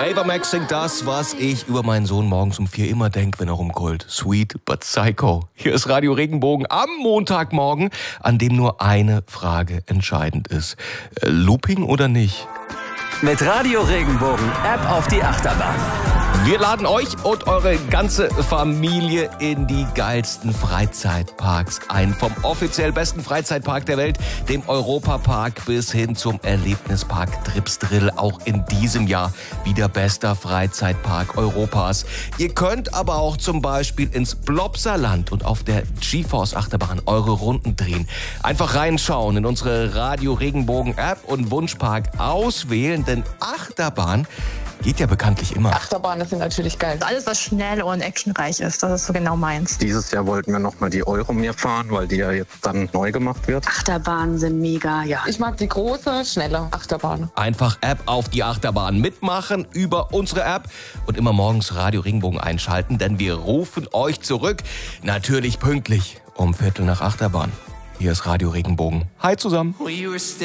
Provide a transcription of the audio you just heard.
Ava Max singt das, was ich über meinen Sohn morgens um 4 immer denke, wenn er rumkeult. Sweet but Psycho. Hier ist Radio Regenbogen am Montagmorgen, an dem nur eine Frage entscheidend ist. Looping oder nicht? Mit Radio Regenbogen, App auf die Achterbahn. Wir laden euch und eure ganze Familie in die geilsten Freizeitparks ein. Vom offiziell besten Freizeitpark der Welt, dem Europapark, bis hin zum Erlebnispark Tripsdrill. Auch in diesem Jahr wieder bester Freizeitpark Europas. Ihr könnt aber auch zum Beispiel ins Blobserland und auf der GeForce Achterbahn eure Runden drehen. Einfach reinschauen in unsere Radio Regenbogen App und Wunschpark auswählen, denn Achterbahn geht ja bekanntlich immer. Achterbahnen sind natürlich geil. Alles, was schnell und actionreich ist, das ist so genau meins. Dieses Jahr wollten wir nochmal die Euromir fahren, weil die ja jetzt dann neu gemacht wird. Achterbahnen sind mega, ja. Ich mag die große, schnelle Achterbahn. Einfach App auf die Achterbahn mitmachen über unsere App und immer morgens Radio Regenbogen einschalten, denn wir rufen euch zurück. Natürlich pünktlich um 7:45 Achterbahn. Hier ist Radio Regenbogen. Hi zusammen.